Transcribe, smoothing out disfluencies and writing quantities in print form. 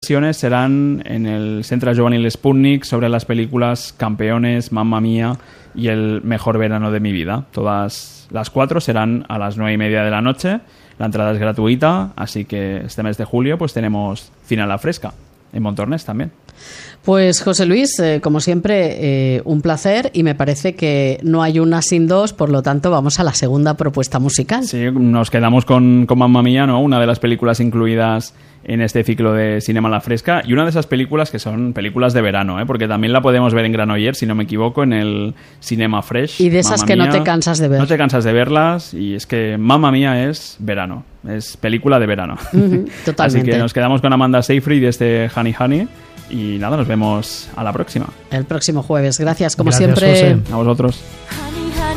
sesiones serán en el Centre Juvenil Sputnik sobre las películas Campeones, Mamma Mía y El mejor verano de mi vida. Todas las 4 serán a las 9:30 de la noche. La entrada es gratuita, así que este mes de julio pues tenemos Cine a la Fresca en Montornès también. Pues José Luis, como siempre, un placer, y me parece que no hay una sin dos, por lo tanto vamos a la segunda propuesta musical. Sí, nos quedamos con Mamma Mía, ¿no? Una de las películas incluidas en este ciclo de Cinema a la Fresca, y una de esas películas que son películas de verano, ¿eh? Porque también la podemos ver en Granollers, si no me equivoco, en el Cinema Fresh. Y de esas Mamma que Mía, no te cansas de ver. No te cansas de verlas, y es que Mamma Mía es verano, es película de verano. Totalmente. Así que nos quedamos con Amanda Seyfried de este Honey Honey, y nada, nos vemos a la próxima. El próximo jueves. Gracias, como Gracias, siempre. José. A vosotros.